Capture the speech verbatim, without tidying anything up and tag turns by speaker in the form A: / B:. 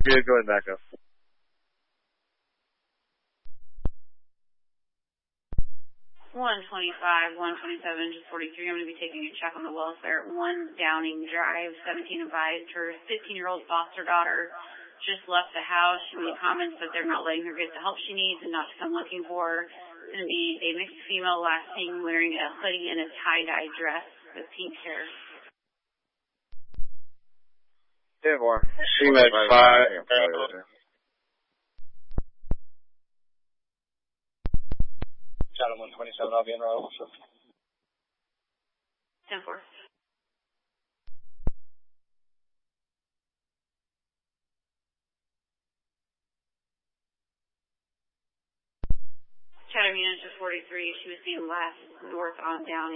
A: Yeah, go ahead and back up.
B: one twenty-five, one twenty-seven, just forty-three. I'm going to be taking a check on the welfare at one Downing Drive, seventeen advised. Her fifteen-year-old foster daughter just left the house. She made comments that they're not letting her get the help she needs and not to come looking for her. It's going to be a mixed female, last seen wearing a hoodie and a tie-dye dress with pink hair.
A: ten four.
C: C MAX five.
D: Channel one twenty-seven, I'll be in row.
B: ten four. Chatham Unit to forty-three. She was seen last north on Downing.